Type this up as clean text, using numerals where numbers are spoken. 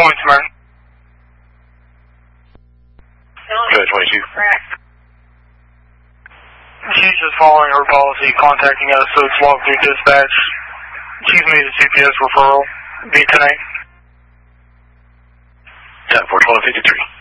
points, man. Good, 22. She's just following her policy, contacting us, so it's logged through dispatch. She's made a CPS referral. Be tonight. 10-4-12-53.